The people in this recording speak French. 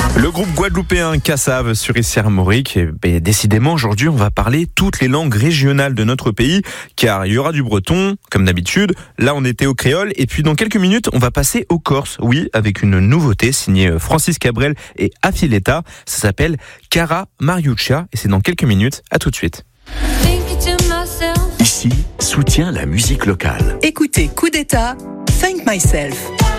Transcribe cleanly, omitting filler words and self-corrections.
Le groupe guadeloupéen Kassav sur Isère-Morique, décidément aujourd'hui on va parler toutes les langues régionales de notre pays, car il y aura du breton comme d'habitude, là on était au créole et puis dans quelques minutes on va passer au corse, oui, avec une nouveauté signée Francis Cabrel et Affiletta, ça s'appelle Cara Mariuccia et c'est dans quelques minutes, à tout de suite. Ici, soutient la musique locale. Écoutez Coup d'État, Thank Myself.